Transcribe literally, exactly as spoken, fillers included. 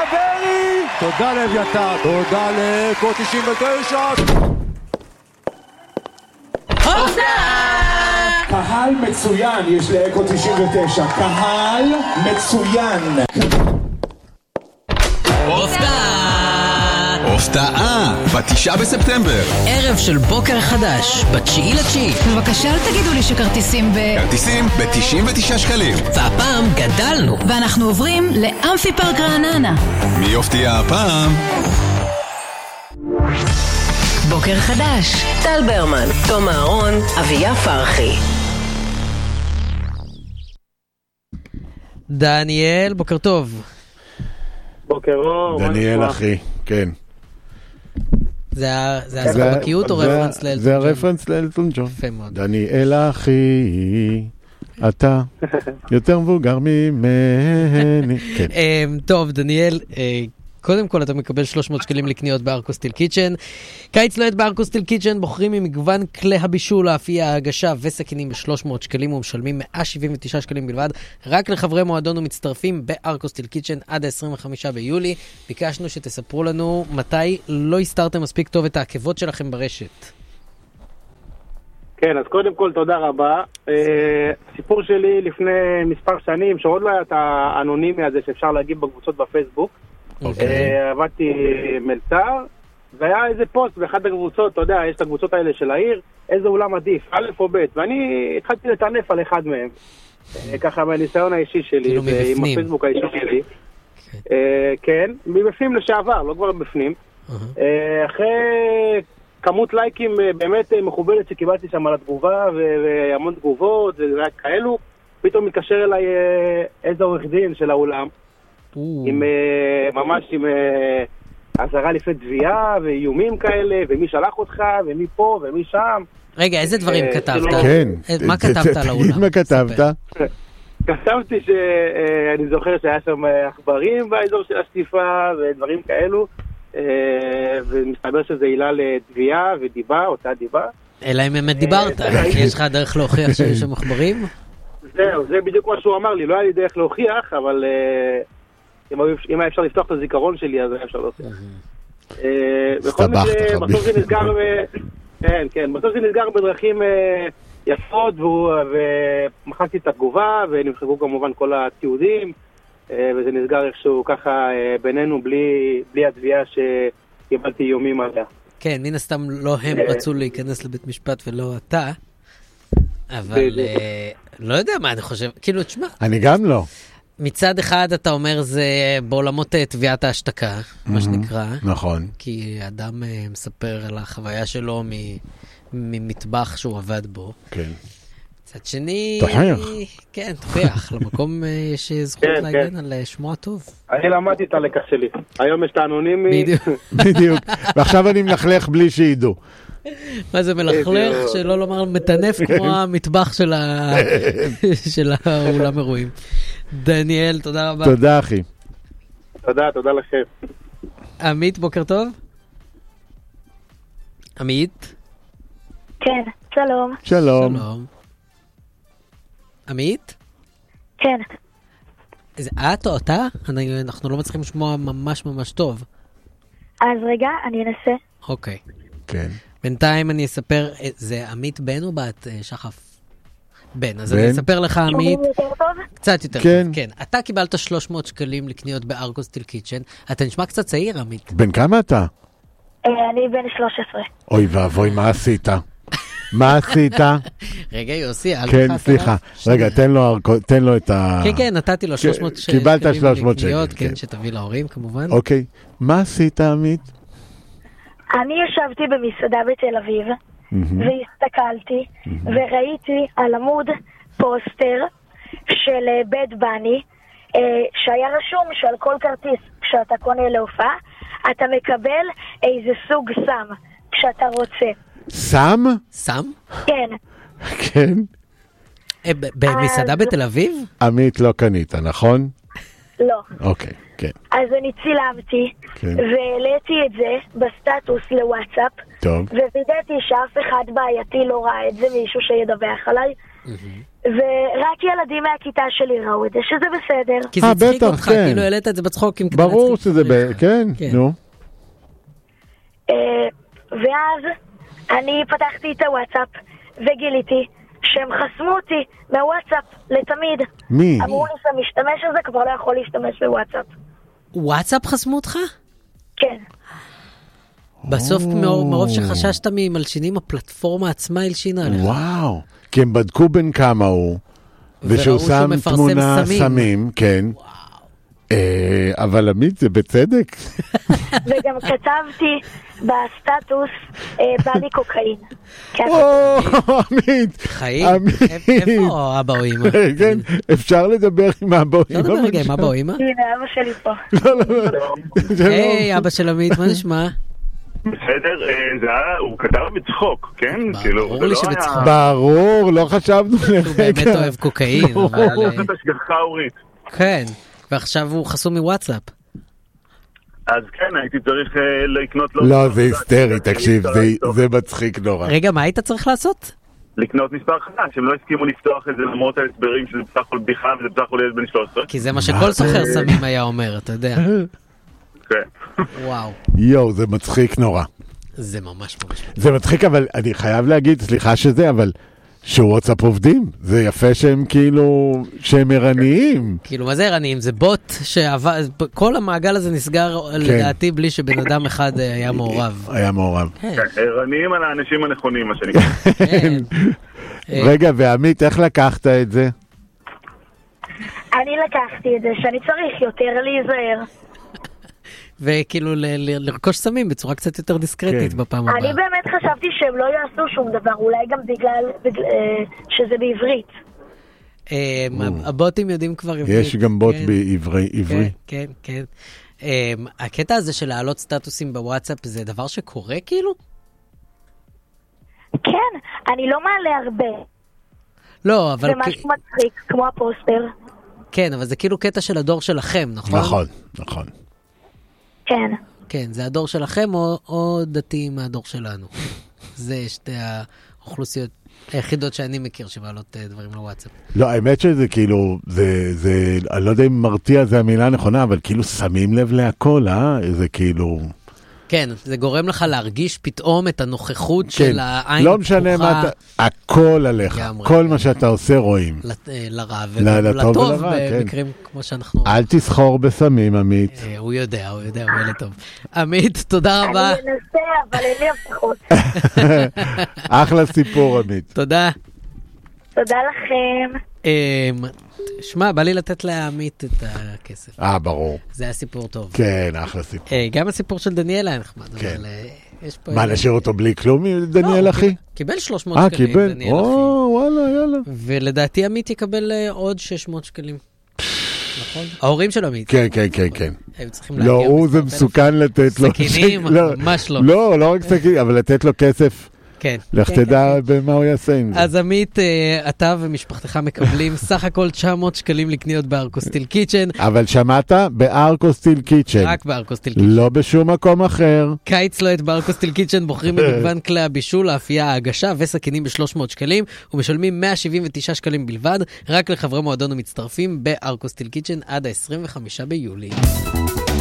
ברי, תודה לאביתר, תודה לקוד תשעים ותשע. קהל מצוין יש לאקו תשעים ותשע, קהל מצוין. הפתעה בתשעה בספטמבר, ערב של בוקר חדש בתשיעי לתשיעי. בבקשה אל תגידו לי שכרטיסים ב... כרטיסים ב-תשעים ותשעה שקלים. והפעם גדלנו ואנחנו עוברים לאמפי פארק רעננה. מי יופתיע הפעם? בוקר חדש, טל ברמן, תום אהרון, אביה פרחי. דניאל, בוקר טוב. בוקר אור. דניאל אחי, כן. זה הספקיות או רפרנס לאלטון ג'ון? זה הרפרנס לאלטון ג'ון. דניאל אחי, אתה יותר מבוגר ממני. טוב, דניאל, קודם כל אתה מקבל שלוש מאות שקלים לקניות בארקו סטיל קיצ'ן. קיץ לוהט בארקו סטיל קיצ'ן, בוחרים ממגוון כלי הבישול, האפייה, ההגשה וסכינים ב-שלוש מאות שקלים ומשלמים מאה שבעים ותשעה שקלים בלבד. רק לחברי מועדון ומצטרפים בארקו סטיל קיצ'ן עד ה-עשרים וחמישה ביולי. ביקשנו שתספרו לנו מתי לא הסתרתם מספיק טוב את העקבות שלכם ברשת. כן, אז קודם כל תודה רבה. סיפור שלי לפני מספר שנים, שעוד לא היה את האנונימי הזה שאפשר להגיב בקבוצות בפייסבוק. עבדתי מלצר, והיה איזה פוסט באחת הקבוצות, אתה יודע, יש את הקבוצות האלה של העיר, איזה אולם עדיף, א' או ב', ואני התחלתי לטנף על אחד מהם, ככה מהניסיון האישי שלי, עם הפייסבוק האישי שלי. כן, מבפנים לשעבר, לא כבר בפנים. אחרי כמות לייקים באמת מכובדת שקיבלתי שם על התגובה, והמון תגובות, ורק כאלו, פתאום מתקשר אליי איזה עורך דין של האולם, עם ממש עם עזרה לפני תביעה ואיומים כאלה, ומי שלח אותך ומי פה ומי שם. רגע, איזה דברים כתבת? כן, מה כתבת על האולם? מה כתבת? כתבתי שאני זוכר שהיה שם עכברים באזור של השטיפה ודברים כאלו, ומסתבר שזה עילה לתביעה ודיבה, אותה דיבה. אלא אם באמת דיברת, כי יש לך דרך להוכיח שיש שם עכברים? זהו, זה בדיוק מה שהוא אמר לי, לא היה לי דרך להוכיח, אבל אם היה אפשר לפתוח את הזיכרון שלי, אז היה אפשר להוכיח. בכל מקרה, בסוף זה נסגר, כן, כן, בסוף זה נסגר בדרכים יפות, ומחקתי את התגובה, ונמחקו כמובן כל התיעודים, וזה נסגר איכשהו ככה בינינו, בלי התביעה שקיבלתי איומים עליה. כן, מן הסתם לא הם רצו להיכנס לבית משפט ולא אתה, אבל לא יודע מה אני חושב, כאילו, תשמע. אני גם לא. מצד אחד אתה אומר זה בעולמות תביעת ההשתקה, מה שנקרא. נכון. כי אדם מספר על החוויה שלו ממטבח שהוא עבד בו. כן. מצד שני... תוכיח. כן, תוכיח. למקום יש זכות להגן על שמוע טוב. אני למדתי את הלקח שלי. היום יש את האנונימי. בדיוק. בדיוק. ועכשיו אני מלכלך בלי שידעו. מה זה מלכלך? שלא לומר מטנף כמו המטבח של האולם אירועים. דניאל, תודה רבה. תודה אחי. תודה, תודה לכם. עמית, בוקר טוב. עמית? כן, שלום. שלום. שלום. עמית? כן. זה את או אתה? אנחנו לא מצליחים לשמוע ממש ממש טוב. אז רגע, אני אנסה. אוקיי. כן. בינתיים אני אספר, זה עמית בן או בת שחף? בן, אז אני אספר לך עמית. קצת יותר כן. טוב, כן. אתה קיבלת שלוש מאות שקלים לקניות בארקו סטיל קיצ'ן. אתה נשמע קצת צעיר, עמית. בן כמה אתה? אני בן שלוש עשרה. אוי ואבוי, מה עשית? מה עשית? רגע, יוסי, אל כן, סליחה. רגע, תן לו, תן לו את ה... כן, כן, נתתי לו שלוש מאות שקלים. קיבלת שלוש מאות שקלים. כן, שתביא להורים, כמובן. אוקיי. מה עשית, עמית? אני ישבתי במסעדה בתל אביב, והסתכלתי, וראיתי על עמוד פוסטר של בד בני, שהיה רשום שעל כל כרטיס, כשאתה קונה להופעה, אתה מקבל איזה סוג סם, כשאתה רוצה. סם? סם? כן. כן. במסעדה בתל אביב? עמית לא קנית, נכון? לא. אוקיי, כן. אז אני צילמתי, והעליתי את זה בסטטוס לוואטסאפ, טוב. ווידאתי שאף אחד בעייתי לא ראה את זה, מישהו שידווח עליי. ורק ילדים מהכיתה שלי ראו את זה, שזה בסדר. כי זה אה, הצחיק בטח, אותך, כן. כאילו העלית את זה בצחוקים. כדי ברור להצחיק. שזה, ב... כן, כן. נו. אה, ואז אני פתחתי את הוואטסאפ וגיליתי שהם חסמו אותי מהוואטסאפ לתמיד. מי? אמרו לי שהמשתמש הזה כבר לא יכול להשתמש בוואטסאפ. וואטסאפ חסמו אותך? כן. בסוף מרוב מרוב שחששת ממלשינים, הפלטפורמה עצמה הלשינה עליך. וואו. כי הם בדקו בין כמה הוא, וראו ושהוא שהוא שם מפרסם תמונה סמים. סמים, כן. אה, אבל עמית, זה בצדק. וגם כתבתי בסטטוס, אה, בא לי קוקאין. כן. או, עמית. חיים? עמית. איפה אבא או אמא? כן, אפשר לדבר עם אבא או לא אמא. נדבר רגע עם אבא או אמא? הנה, אבא שלי פה. לא, לא, לא. היי, אבא של עמית, מה נשמע? בסדר, זה היה, הוא כתב בצחוק, כן? כאילו, ברור זה לי לא שבצחוק. היה... ברור, לא חשבנו הוא באמת לרגע. אוהב קוקאין, אבל... הוא עושה את השגחה הורית. כן, ועכשיו הוא חסום מוואטסאפ. אז כן, הייתי צריך אה, לקנות לו... לא, זה היסטרי, תקשיב, זה- זה מצחיק נורא. רגע, מה היית צריך לעשות? לקנות מספר חדש, הם לא הסכימו לפתוח את זה למרות ההסברים שזה בסך הכל בדיחה וזה בסך הכל ילד בן שלוש עשרה. כי זה מה שכל סוחר סמים היה אומר, אתה יודע. כן. וואו, יואו, זה מצחיק נורא. זה ממש ממש... זה מצחיק, אבל אני חייב להגיד, סליחה שזה, אבל שוואטסאפ עובדים. זה יפה שהם כאילו, שהם ערניים. כאילו, מה זה ערניים? זה בוט שעבד... כל המעגל הזה נסגר לדעתי בלי שבן אדם אחד אה, היה מעורב. היה מעורב. כן, ערניים על האנשים הנכונים, מה שנקרא. כן. רגע, ועמית, איך לקחת את זה? אני לקחתי את זה שאני צריך יותר להיזהר. וכאילו ל- ל- לרכוש סמים בצורה קצת יותר דיסקרטית כן. בפעם אני הבאה. באמת חשבתי שהם לא יעשו שום דבר, אולי גם בגלל בגלל, אה, שזה בעברית. אה, הבוטים יודעים כבר עברית. יש גם בוט כן, בעברי. עברי. כן, כן, כן. אה, הקטע הזה של להעלות סטטוסים בוואטסאפ זה דבר שקורה כאילו? כן, אני לא מעלה הרבה. לא, אבל... זה משהו מצחיק, כמו הפוסטר. כן, אבל זה כאילו קטע של הדור שלכם, נכון? נכון, נכון. כן. כן, זה הדור שלכם או, או דתיים מהדור שלנו. זה שתי האוכלוסיות היחידות שאני מכיר שמעלות uh, דברים לוואטסאפ. לא, האמת שזה כאילו, זה, זה, אני לא יודע אם מרתיע זה המילה הנכונה, אבל כאילו שמים לב להכל, אה? זה כאילו... כן, זה גורם לך להרגיש פתאום את הנוכחות כן, של העין לא משנה מה אתה, הכל עליך, לגמרי. כל מה שאתה עושה רואים. לט- אה, לרע ל- לטוב ולטוב ולרע, כן. במקרים כמו שאנחנו... אל תסחור בסמים, עמית. אה, הוא יודע, הוא יודע, הוא ילד טוב. עמית, תודה רבה. אני אנסה, אבל אין לי הבטחות. אחלה סיפור, עמית. תודה. תודה לכם. אמ, שמע, בא לי לתת לעמית את הכסף. אה, ברור. זה היה סיפור טוב. כן, אחלה סיפור. אה, גם הסיפור של דניאל היה נחמד, כן. אבל אה, יש פה... מה, נשאיר אותו בלי כלום, דניאל לא, אחי? קיבל- קיבל שלוש מאות אה, שקלים, קיבל? דניאל או, אחי. וואלה, יאללה. ולדעתי עמית יקבל אה, עוד שש מאות שקלים. נכון? ההורים של עמית. כן, כן, כן, כן. היו צריכים להגיע... לא, הוא זה בסוף מסוכן לתת לו... סכינים? לא, ממש לא. לא, לא רק סכינים, אבל לתת לו כסף. כן. לך כן, תדע במה הוא יעשה עם זה. אז עמית, אה, אתה ומשפחתך מקבלים סך הכל תשע מאות שקלים לקניות בארקוסטיל קיצ'ן. אבל שמעת? בארקוסטיל קיצ'ן. רק בארקוסטיל קיצ'ן. לא בשום מקום אחר. קיץ לוהט בארקוסטיל קיצ'ן, בוחרים במגוון כלי הבישול, האפייה, ההגשה וסכינים ב-שלוש מאות שקלים, ומשלמים מאה שבעים ותשעה שקלים בלבד, רק לחברי מועדון ומצטרפים בארקוסטיל קיצ'ן עד ה-עשרים וחמישה ביולי.